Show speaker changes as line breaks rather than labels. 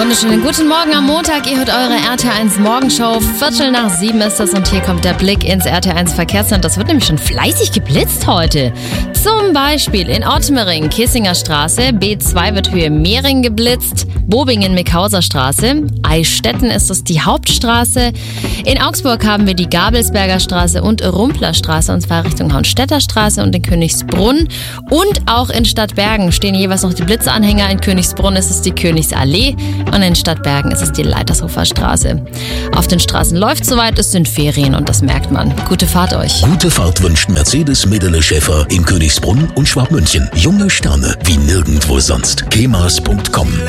Wunderschönen guten Morgen am Montag. Ihr hört eure RT1 Morgenshow. 7:15 ist das und hier kommt der Blick ins RT1 Verkehrsland. Das wird nämlich schon fleißig geblitzt heute. Zum Beispiel in Ottmering, Kissinger Straße, B2 wird Höhe Mehring geblitzt, Bobingen-Mickhauser Straße, Eichstätten ist das die Hauptstraße. In Augsburg haben wir die Gabelsberger Straße und Rumpler Straße, und zwar Richtung Hauenstädter Straße und in Königsbrunn. Und auch in Stadtbergen stehen jeweils noch die Blitzanhänger. In Königsbrunn ist es die Königsallee und in Stadtbergen ist es die Leitershofer Straße. Auf den Straßen läuft soweit, es sind Ferien und das merkt man. Gute Fahrt euch.
Gute Fahrt wünscht Mercedes Medele Schäfer in Königsbrunn und Schwabmünchen. Junge Sterne wie nirgendwo sonst. kemas.com